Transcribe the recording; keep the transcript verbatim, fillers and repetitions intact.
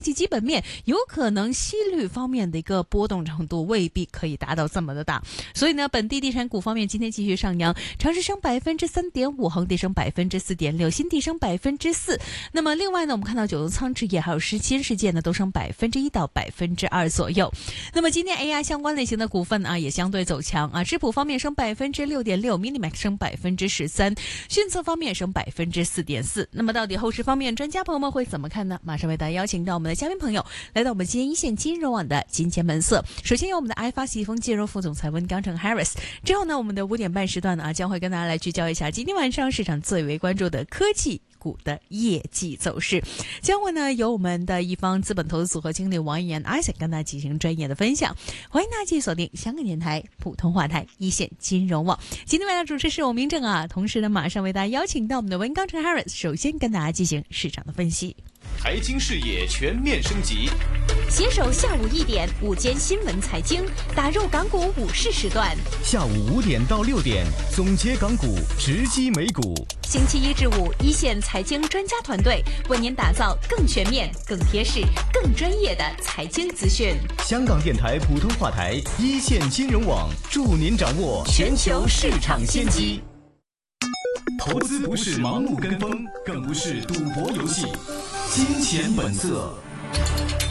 基本面有可能息率方面的一个波动程度未必可以达到这么的大，所以呢，本地地产股方面今天继续上扬，长实升百分之三点五，恒地升百分之四点六，新地升百分之四。那么另外呢，我们看到九龙仓置业还有世新世界呢，都升百分之一到百分之二左右。那么今天 A I 相关类型的股份啊，也相对走强啊，智普方面升百分之六点六 ，Minimax 升百分之十三，迅策方面升百分之四点四。那么到底后市方面，专家朋友们会怎么看呢？马上为大家邀请到我们的嘉宾朋友来到我们今天一线金融网的金钱本色。首先有我们的爱发喜丰金融副总裁温刚成 Harris， 之后呢，我们的五点半时段呢啊，将会跟大家来聚焦一下今天晚上市场最为关注的科技股的业绩走势，将会呢由我们的一方资本投资组合经理王一言 Isaac 跟大家进行专业的分享。欢迎大家继续锁定香港电台普通话台一线金融网。今天晚上主持是我明正啊，同时呢马上为大家邀请到我们的温刚成 Harris， 首先跟大家进行市场的分析。 财经视野全面升级， 携手下午一点午间新闻财经，打入港股午市时段。 下午五点到六点，总结港股，直击美股。 星期一至五，一线财经专家团队为您打造更全面、更贴市、更专业的财经资讯。 香港电台普通话台一线金融网，助您掌握全球市场先机。投资不是盲目跟风，更不是赌博游戏。金钱本色。